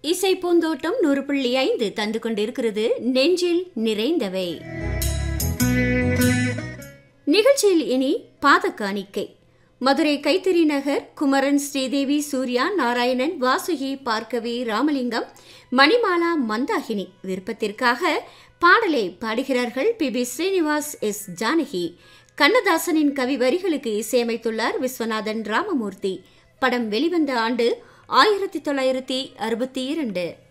இசை பூந்தோட்டம் 100.5 தந்து கொண்டிருக்கிறது நெஞ்சில் நிறைந்தவை. நிகழ்ச்சியில் இனி பாதகாணிக்கை. மதுரை கைத்தறி நகர் குமரன், ஸ்ரீதேவி, சூர்யா, நாராயணன், வாசுகி, பார்க்கவி, ராமலிங்கம், மணிமாலா, மந்தாகினி விருப்பத்திற்காக பாடலை பாடுகிறார்கள் பி ஸ்ரீனிவாஸ், எஸ் ஜானகி. கண்ணதாசனின் கவி வரிகளுக்கு இசையமைத்துள்ளார் விஸ்வநாதன் ராமமூர்த்தி. படம் வெளிவந்த ஆண்டு 1962.